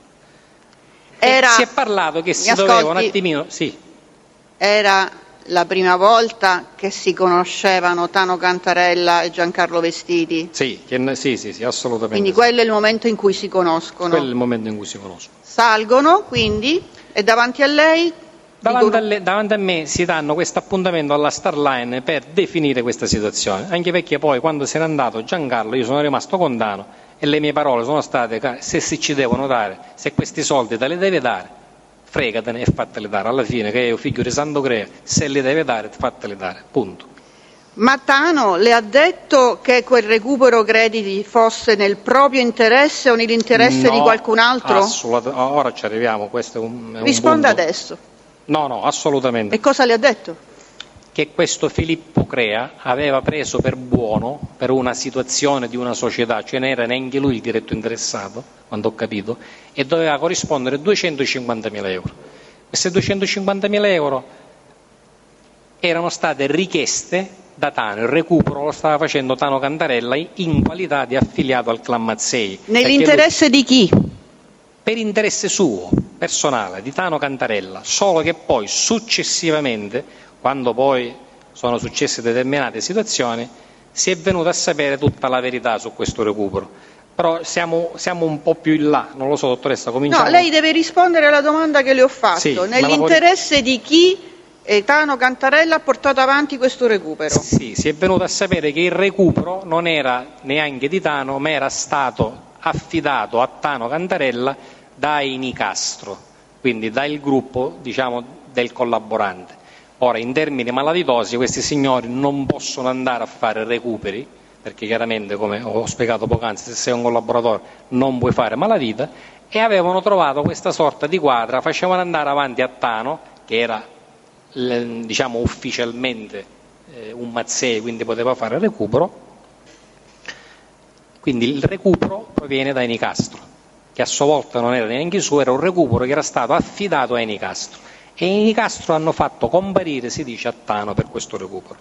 Era, si è parlato che si mi doveva un ascolti? attimino... Sì. Era la prima volta che si conoscevano Tano Cantarella e Giancarlo Vestiti? Sì, che- sì, sì, sì, assolutamente. Quindi sì. quello è il momento in cui si conoscono. Quello è il momento in cui si conoscono. Salgono, quindi, e davanti a lei... Davanti dicono- a, le- davanti a me si danno questo appuntamento alla Starline per definire questa situazione, anche perché poi quando se n'è andato Giancarlo io sono rimasto con Tano e le mie parole sono state se si ci devono dare, se questi soldi te li deve dare, fregatene e fateli dare, alla fine che io figlio di Sando Crea, se li deve dare fateli dare, punto. Ma Tano le ha detto che quel recupero crediti fosse nel proprio interesse o nell'interesse No, di qualcun altro? assolut- ora ci arriviamo, questo è un, è un Risponda punto. adesso. No, no, assolutamente. E cosa le ha detto? Che questo Filippo Crea aveva preso per buono per una situazione di una società, cioè non era neanche lui il diretto interessato, quando ho capito, e doveva corrispondere duecentocinquantamila euro. Queste duecentocinquantamila euro erano state richieste da Tano, il recupero lo stava facendo Tano Cantarella in qualità di affiliato al Clan Mazzei. Nell'interesse lui, di chi? per interesse suo, personale, di Tano Cantarella, solo che poi successivamente, quando poi sono successe determinate situazioni, si è venuto a sapere tutta la verità su questo recupero. Però siamo, siamo un po' più in là, non lo so dottoressa, cominciamo. No, lei deve rispondere alla domanda che le ho fatto. Sì, Nell'interesse di chi eh, Tano Cantarella ha portato avanti questo recupero? Sì, si è venuto a sapere che il recupero non era neanche di Tano, ma era stato affidato a Tano Cantarella da Enicastro, quindi dal gruppo, diciamo, del collaborante. Ora, in termini malavitosi, questi signori non possono andare a fare recuperi, perché chiaramente, come ho spiegato poc'anzi, se sei un collaboratore non puoi fare malavita, e avevano trovato questa sorta di quadra, facevano andare avanti a Tano, che era, diciamo, ufficialmente eh, un Mazzei, quindi poteva fare recupero. Quindi il recupero proviene da Enicastro, che a sua volta non era neanche suo, era un recupero che era stato affidato a Enicastro. E Enicastro hanno fatto comparire, si dice, a Tano per questo recupero.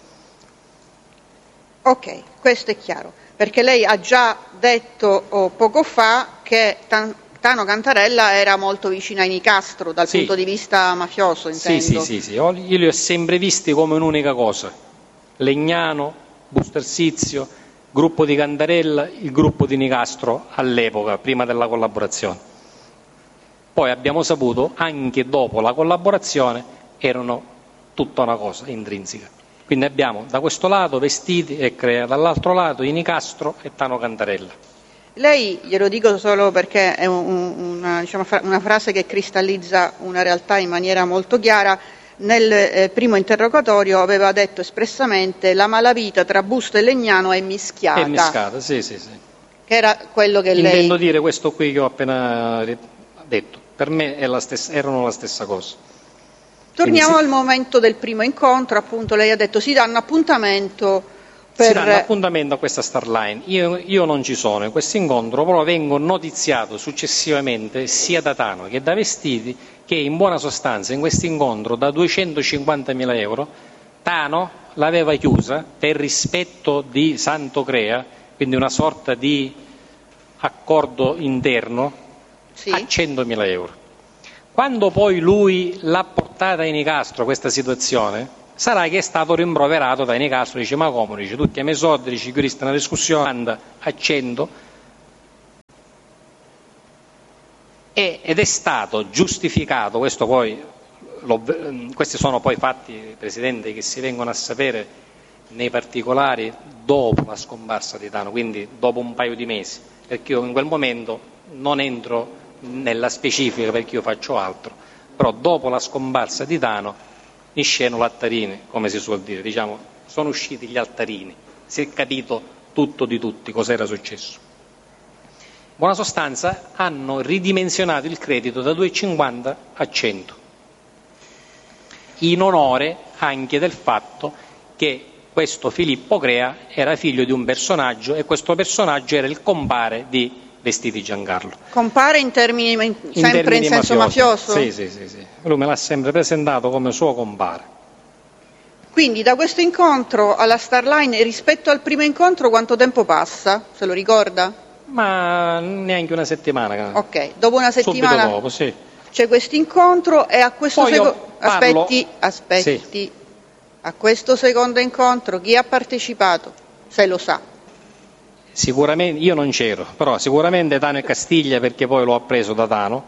Ok, questo è chiaro, perché lei ha già detto oh, poco fa che Tan- Tano Cantarella era molto vicino a Enicastro dal Sì. punto di vista mafioso, intendo. Sì, sì, sì, sì. Io li ho sempre visti come un'unica cosa. Legnano, Bustersizio, gruppo di Cantarella, il gruppo di Nicastro all'epoca, prima della collaborazione. Poi abbiamo saputo, anche dopo la collaborazione, erano tutta una cosa intrinseca. Quindi abbiamo da questo lato Vestiti e Crea, dall'altro lato Nicastro e Tano Cantarella. Lei, glielo dico solo perché è un- una, diciamo, fra- una frase che cristallizza una realtà in maniera molto chiara, nel eh, primo interrogatorio aveva detto espressamente la malavita tra Busto e Legnano è mischiata, E miscata, sì, sì, sì. che era quello che lei... Intendo dire questo qui che ho appena detto. Per me è la stessa, erano la stessa cosa. Torniamo Quindi al momento del primo incontro, appunto lei ha detto si danno appuntamento Per... Si danno appuntamento a questa Starline. Io, io non ci sono in questo incontro, però vengo notiziato successivamente sia da Tano che da Vestiti che in buona sostanza in questo incontro da duecentocinquantamila euro Tano l'aveva chiusa per rispetto di Santocrea, quindi una sorta di accordo interno, sì, a centomila euro. Quando poi lui l'ha portata in Nicastro questa situazione, sarà che è stato rimproverato da Nicastro, dice ma come, dice tu chiami i soldi, dice questa è una discussione, anda a cento, e, ed è stato giustificato, questo poi, lo, questi sono poi fatti, Presidente, che si vengono a sapere nei particolari dopo la scomparsa di Tano, quindi dopo un paio di mesi, perché io in quel momento non entro nella specifica perché io faccio altro, però dopo la scomparsa di Tano in scena l'altarini, come si suol dire, diciamo, sono usciti gli altarini, si è capito tutto di tutti, cos'era successo. In buona sostanza hanno ridimensionato il credito da duecentocinquanta a cento, in onore anche del fatto che questo Filippo Crea era figlio di un personaggio e questo personaggio era il compare di Vestiti Giancarlo. Compare in termini, in sempre in, termini in senso mafioso? mafioso? Sì, sì, sì, sì. Lui me l'ha sempre presentato come suo compare. Quindi da questo incontro alla Starline rispetto al primo incontro quanto tempo passa? Se lo ricorda? Ma neanche una settimana. Ok, dopo una settimana subito dopo, sì, c'è questo incontro e a questo secondo... Aspetti, aspetti. Sì. A questo secondo incontro chi ha partecipato? Se lo sa. Sicuramente, io non c'ero, però sicuramente Tano e Castiglia perché poi l'ho appreso da Tano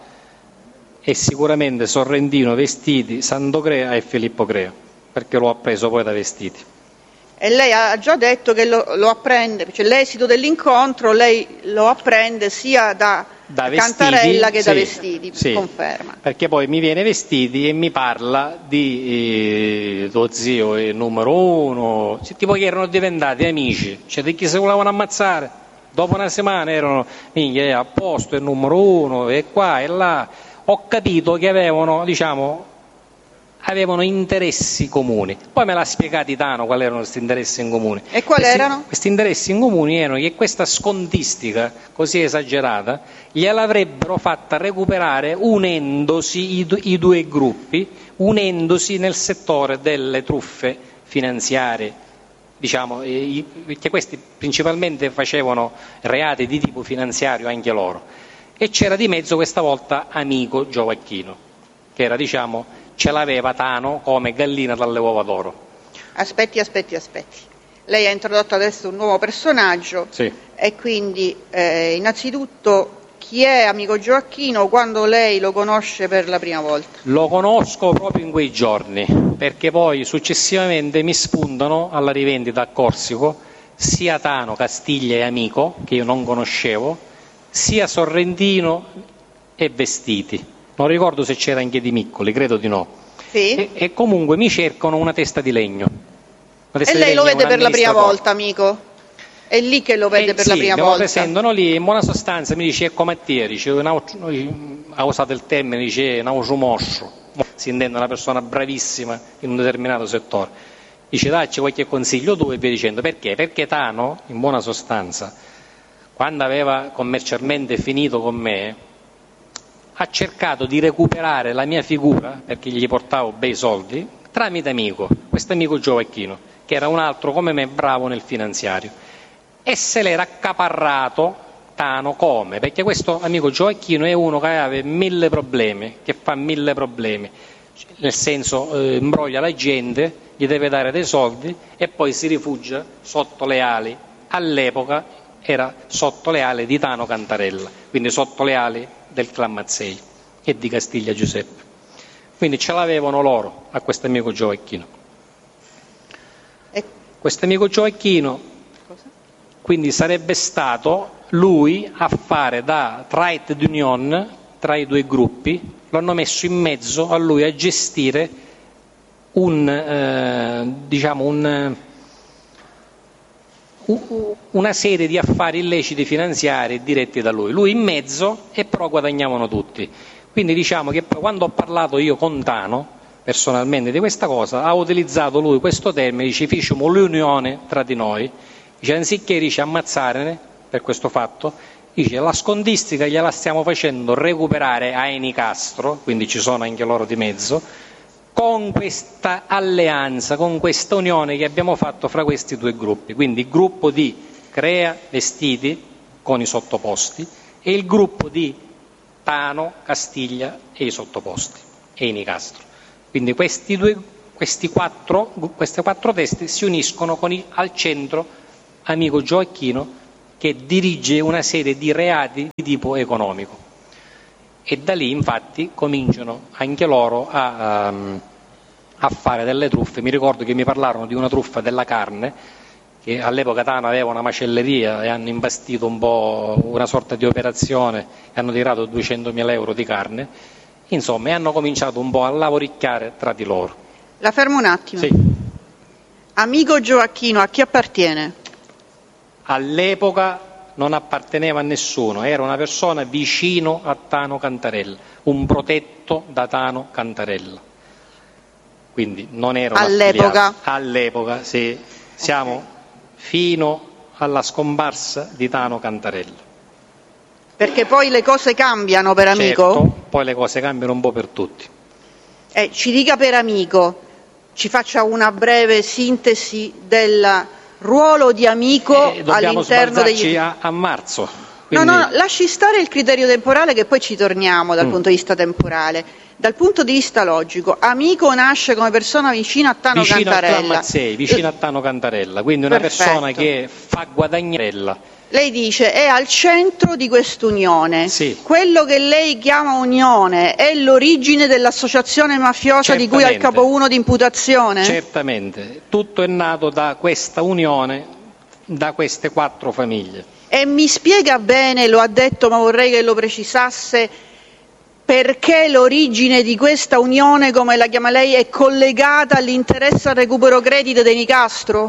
e sicuramente Sorrentino, Vestiti, Santocrea e Filippo Crea perché l'ho appreso poi da Vestiti. E lei ha già detto che lo, lo apprende, cioè l'esito dell'incontro lei lo apprende sia da, da Cantarella che sì, da Vestiti, sì, conferma. Perché poi mi viene Vestiti e mi parla di eh, tuo zio è numero uno, cioè, tipo che erano diventati amici, cioè di chi si volevano ammazzare, dopo una settimana erano è a posto, è il numero uno, e qua e là. Ho capito che avevano, diciamo, avevano interessi comuni. Poi me l'ha spiegato Tano quali erano questi interessi in comune. E quali questi, erano? Questi interessi in comune erano che questa scontistica così esagerata gliel'avrebbero fatta recuperare unendosi i, i due gruppi, unendosi nel settore delle truffe finanziarie, diciamo, perché questi principalmente facevano reati di tipo finanziario anche loro. E c'era di mezzo questa volta amico Gioacchino, che era, diciamo, ce l'aveva Tano come gallina dalle uova d'oro. Aspetti, aspetti, aspetti. Lei ha introdotto adesso un nuovo personaggio, sì, e quindi eh, innanzitutto chi è amico Gioacchino quando lei lo conosce per la prima volta? Lo conosco proprio in quei giorni, perché poi successivamente mi spuntano alla rivendita a Corsico sia Tano, Castiglia e Amico, che io non conoscevo, sia Sorrentino e Vestiti. Non ricordo se c'era anche Di Miccoli, credo di no. Sì. E, e comunque mi cercano una testa di legno. Testa e di lei legno lo vede per la prima volta, amico? È lì che lo vede eh, per sì, la prima me volta? Lo presentano lì, in buona sostanza mi dice, è come a te, dice, ha usato il termine, dice, un ausumoscio. Si intende una persona bravissima in un determinato settore. Dice, dacci qualche consiglio tu e via dicendo. Perché? Perché Tano, in buona sostanza, quando aveva commercialmente finito con me, ha cercato di recuperare la mia figura, perché gli portavo bei soldi, tramite amico, questo amico Gioacchino, che era un altro come me bravo nel finanziario, e se l'era accaparrato Tano come? Perché questo amico Gioacchino è uno che aveva mille problemi, che fa mille problemi, nel senso eh, imbroglia la gente, gli deve dare dei soldi e poi si rifugia sotto le ali, all'epoca era sotto le ali di Tano Cantarella, quindi sotto le ali del clan Mazzei e di Castiglia Giuseppe. Quindi ce l'avevano loro a questo amico Gioacchino. E... Questo amico Gioacchino, quindi sarebbe stato lui a fare da trade d'union tra i due gruppi, lo hanno messo in mezzo a lui a gestire un, eh, diciamo un... una serie di affari illeciti finanziari diretti da lui, lui in mezzo e però guadagnavano tutti. Quindi diciamo che quando ho parlato io con Tano personalmente di questa cosa, ha utilizzato lui questo termine, dice facciamo l'unione tra di noi, dice anziché dice ammazzarne per questo fatto, dice la scontistica gliela stiamo facendo recuperare a Nicastro, quindi ci sono anche loro di mezzo, con questa alleanza, con questa unione che abbiamo fatto fra questi due gruppi, quindi il gruppo di Crea Vestiti con i sottoposti e il gruppo di Tano, Castiglia e i sottoposti e i Nicastro. Quindi questi due, questi quattro, queste quattro teste si uniscono con il, al centro amico Gioacchino che dirige una serie di reati di tipo economico e da lì infatti cominciano anche loro a, um, a fare delle truffe. Mi ricordo che mi parlarono di una truffa della carne, che all'epoca Tano aveva una macelleria e hanno imbastito un po' una sorta di operazione e hanno tirato duecentomila euro di carne, insomma, e hanno cominciato un po' a lavoricchiare tra di loro. La fermo un attimo. Sì. Amico Gioacchino, a chi appartiene? All'epoca non apparteneva a nessuno, era una persona vicino a Tano Cantarella, un protetto da Tano Cantarella. Quindi non era un all'epoca. affiliato. All'epoca, sì. Siamo okay. Fino alla scomparsa di Tano Cantarella. Perché poi le cose cambiano per amico? Certo, poi le cose cambiano un po' per tutti. Eh, ci dica per amico, ci faccia una breve sintesi del ruolo di amico eh, all'interno degli... a, a marzo. Quindi... No, no, lasci stare il criterio temporale che poi ci torniamo dal mm. punto di vista temporale. Dal punto di vista logico, amico nasce come persona vicina a Tano vicino Cantarella. A Mazzei, vicino a Tano Cantarella, quindi una Perfetto. persona che fa guadagnarella. Lei dice è al centro di quest'unione. Sì. Quello che lei chiama unione è l'origine dell'associazione mafiosa Certamente. Di cui è il capo uno di imputazione? Certamente, tutto è nato da questa unione, da queste quattro famiglie. E mi spiega bene, lo ha detto ma vorrei che lo precisasse, perché l'origine di questa unione, come la chiama lei, è collegata all'interesse al recupero credito dei Nicastro?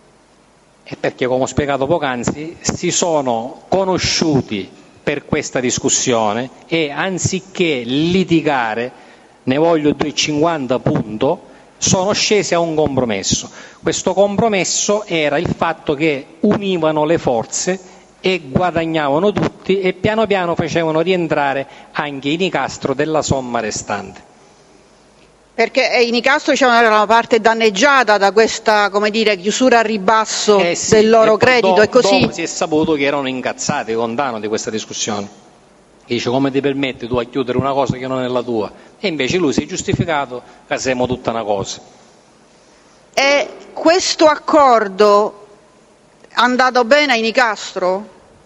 E perché, come ho spiegato poc'anzi, si sono conosciuti per questa discussione e anziché litigare, ne voglio duecentocinquanta punto, sono scesi a un compromesso. Questo compromesso era il fatto che univano le forze e guadagnavano tutti e piano piano facevano rientrare anche i Nicastro della somma restante. Perché i Nicastro diciamo, era una parte danneggiata da questa, come dire, chiusura a ribasso eh sì, del loro e credito do, e così. Dopo si è saputo che erano incazzati con Tano di questa discussione. E dice come ti permetti tu a chiudere una cosa che non è la tua? E invece lui si è giustificato che siamo tutta una cosa. E questo accordo è andato bene ai Nicastro?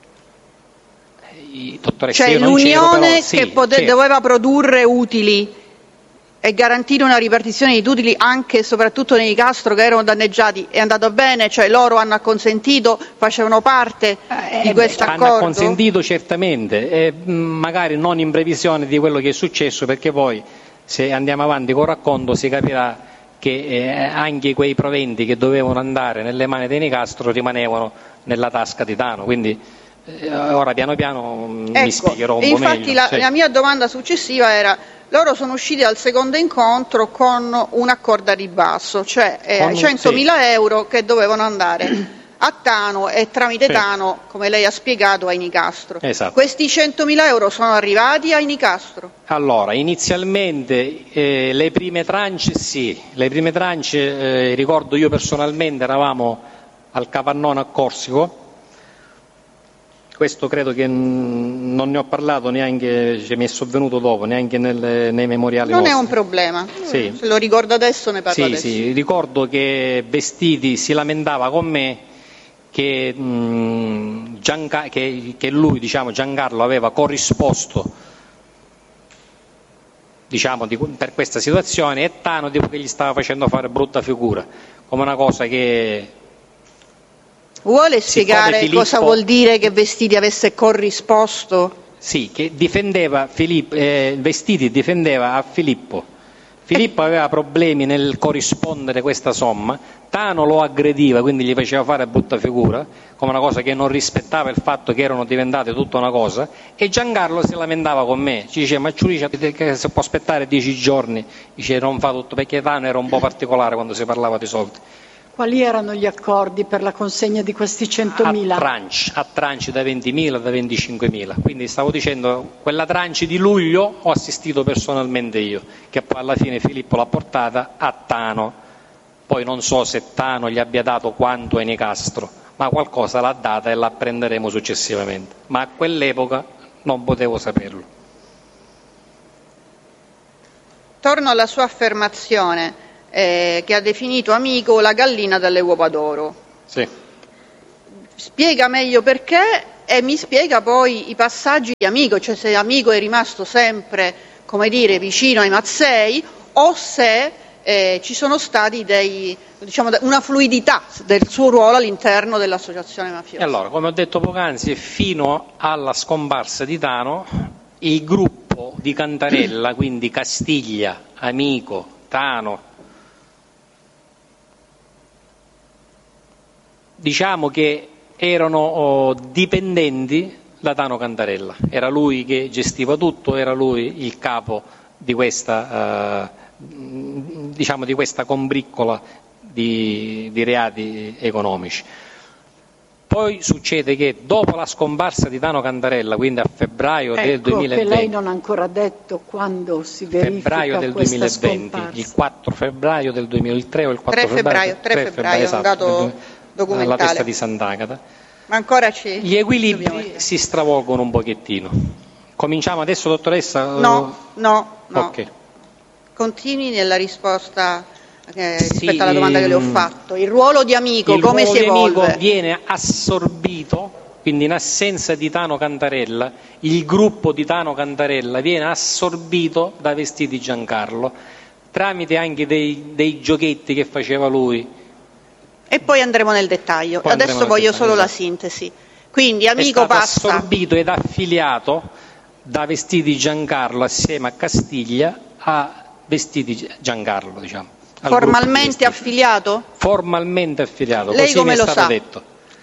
Cioè l'unione sì, che pote- certo. doveva produrre utili e garantire una ripartizione di utili anche e soprattutto nei Nicastro che erano danneggiati è andato bene? Cioè loro hanno acconsentito, facevano parte eh, di questo hanno accordo? Hanno acconsentito certamente, eh, magari non in previsione di quello che è successo, perché poi se andiamo avanti col racconto si capirà che eh, anche quei proventi che dovevano andare nelle mani dei Nicastro rimanevano nella tasca di Tano, quindi eh, ora piano piano ecco, mi spiegherò un po' infatti meglio. La, sì. la mia domanda successiva era: loro sono usciti dal secondo incontro con un accordo a ribasso, cioè eh, centomila sì. euro che dovevano andare a Tano e tramite sì. Tano, come lei ha spiegato, ai Nicastro. Esatto. Questi centomila euro sono arrivati ai Nicastro? Allora, inizialmente eh, le prime tranche sì, le prime tranche, eh, ricordo io personalmente eravamo al Capannone a Corsico, questo credo che n- non ne ho parlato neanche, cioè, mi è sovvenuto dopo, neanche nel, nei memoriali non nostri. È un problema, sì. Se lo ricordo adesso ne parlo sì, adesso. Sì, ricordo che Vestiti si lamentava con me che, mh, Gianca- che, che lui, diciamo, Giancarlo aveva corrisposto, diciamo, di, per questa situazione e Tano tipo, che gli stava facendo fare brutta figura, come una cosa che... Vuole spiegare Filippo, cosa vuol dire che Vestiti avesse corrisposto? Sì, che difendeva Filippo, eh, Vestiti difendeva a Filippo Filippo aveva problemi nel corrispondere questa somma, Tano lo aggrediva, quindi gli faceva fare brutta figura, come una cosa che non rispettava il fatto che erano diventate tutta una cosa, e Giancarlo si lamentava con me, ci diceva: ma Ciulice che si può aspettare dieci giorni, dice non fa tutto, perché Tano era un po' particolare quando si parlava di soldi. Quali erano gli accordi per la consegna di questi centomila? A tranche, a tranche da ventimila, da venticinquemila. Quindi stavo dicendo, quella tranche di luglio ho assistito personalmente io, che poi alla fine Filippo l'ha portata a Tano. Poi non so se Tano gli abbia dato quanto ai Nicastro, ma qualcosa l'ha data e la prenderemo successivamente. Ma a quell'epoca non potevo saperlo. Torno alla sua affermazione. Eh, che ha definito amico la gallina dalle uova d'oro. Sì. Spiega meglio perché e mi spiega poi i passaggi di amico, cioè se amico è rimasto sempre, come dire, vicino ai Mazzei o se eh, ci sono stati dei, diciamo, una fluidità del suo ruolo all'interno dell'associazione mafiosa. E allora, come ho detto poc'anzi, fino alla scomparsa di Tano, il gruppo di Cantarella, quindi Castiglia, Amico, Tano, diciamo che erano oh, dipendenti da Tano Cantarella, era lui che gestiva tutto, era lui il capo di questa, eh, diciamo di questa combriccola di, di reati economici. Poi succede che dopo la scomparsa di Tano Cantarella, quindi a febbraio ecco, del duemilaventi, che lei non ha ancora detto quando si verifica febbraio del questa duemilaventi, scomparsa. Il quattro febbraio del duemilatré o il quattro tre febbraio, febbraio, tre febbraio, esatto, un dato documentale. alla testa di Sant'Agata. Ma ancora ci Gli equilibri si stravolgono un pochettino. Cominciamo adesso, dottoressa? No, no, no. Ok. Continui nella risposta eh, Sì, rispetto alla domanda che le ho fatto. Il ruolo di amico, il come ruolo si di amico evolve? viene assorbito, quindi in assenza di Tano Cantarella, il gruppo di Tano Cantarella viene assorbito da Vestiti Giancarlo, tramite anche dei, dei giochetti che faceva lui. E poi andremo nel dettaglio. Poi Adesso nel voglio dettaglio, solo la esatto. sintesi. Quindi amico è stato passa assorbito ed affiliato da Vestiti Giancarlo assieme a Castiglia a Vestiti Giancarlo, diciamo. formalmente affiliato? Formalmente affiliato, Lei così come mi è lo stato sa? detto.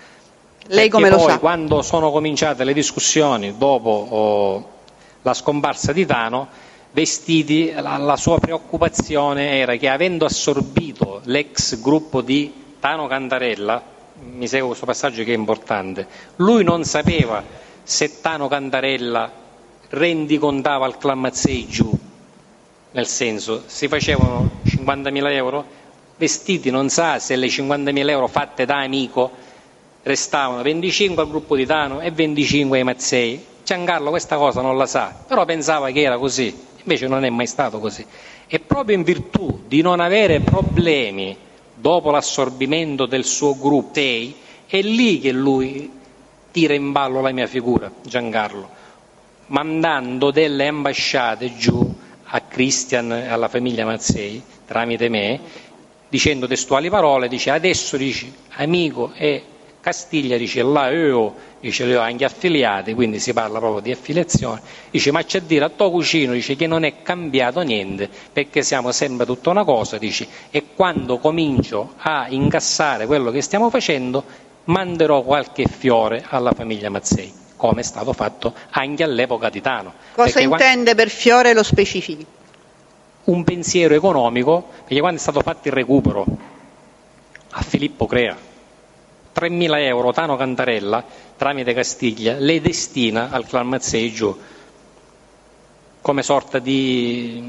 Lei Perché come lo poi, sa? quando sono cominciate le discussioni dopo oh, la scomparsa di Tano, Vestiti, la, la sua preoccupazione era che, avendo assorbito l'ex gruppo di Tano Cantarella, mi segue questo passaggio che è importante, lui non sapeva se Tano Cantarella rendicontava al Clan Mazzei giù, nel senso, si facevano cinquantamila euro, Vestiti non sa se le cinquantamila euro fatte da amico restavano venticinque al gruppo di Tano e venticinque ai Mazzei. Giancarlo questa cosa non la sa, però pensava che era così, invece non è mai stato così. E proprio in virtù di non avere problemi dopo l'assorbimento del suo gruppo, è lì che lui tira in ballo la mia figura, Giancarlo, mandando delle ambasciate giù a Christian e alla famiglia Mazzei, tramite me, dicendo testuali parole, dice adesso dice amico e Castiglia dice là io, dice le ho anche affiliate, quindi si parla proprio di affiliazione, dice ma c'è a dire a tuo cugino dice che non è cambiato niente perché siamo sempre tutta una cosa, dice, e quando comincio a incassare quello che stiamo facendo manderò qualche fiore alla famiglia Mazzei, come è stato fatto anche all'epoca di Tano. Cosa Perché intende per fiore lo specifichi? Un pensiero economico, perché quando è stato fatto il recupero a Filippo Crea, tremila euro Tano Cantarella tramite Castiglia le destina al Clan Mazzei giù come sorta di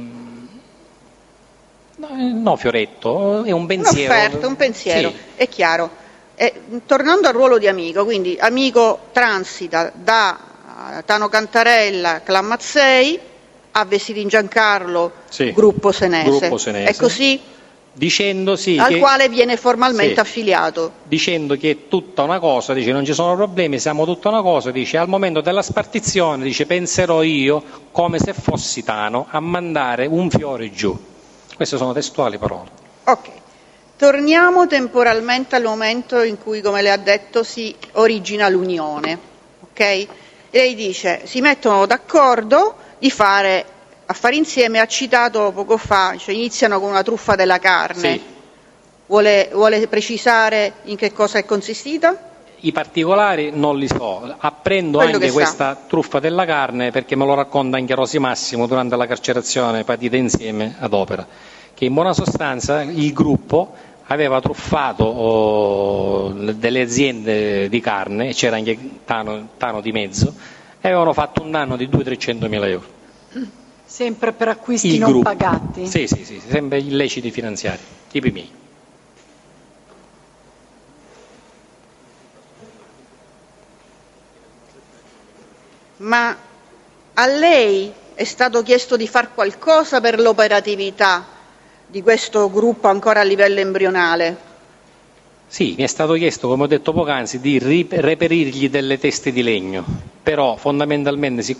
no, no fioretto, è un pensiero, un'offerta, un pensiero, sì. È chiaro. E, tornando al ruolo di amico, quindi amico transita da Tano Cantarella, Clan Mazzei, a Vestiti in Giancarlo, sì. gruppo senese. Gruppo senese. È così? Dicendo sì, al che, quale viene formalmente sì, affiliato. Dicendo che è tutta una cosa, dice non ci sono problemi, siamo tutta una cosa, dice al momento della spartizione, dice penserò io come se fossi Tano a mandare un fiore giù. Queste sono testuali parole. Ok, torniamo temporalmente al momento in cui, come le ha detto, si origina l'unione. Ok? Lei dice si mettono d'accordo di fare Affari Insieme ha citato poco fa, cioè iniziano con una truffa della carne. Sì. Vuole, vuole precisare in che cosa è consistita? I particolari non li so, apprendo Quello anche che questa sa. truffa della carne perché me lo racconta anche Rosi Massimo durante la carcerazione patita insieme ad Opera, che in buona sostanza il gruppo aveva truffato oh, delle aziende di carne, c'era anche Tano, Tano di mezzo, e avevano fatto un danno di duecento trecento mila euro. Sempre per acquisti il non gruppo. pagati? Sì, sì, sì, sempre illeciti finanziari, tipo i miei. Ma a lei è stato chiesto di far qualcosa per l'operatività di questo gruppo ancora a livello embrionale? Sì, mi è stato chiesto, come ho detto poc'anzi, di reperirgli delle teste di legno, però fondamentalmente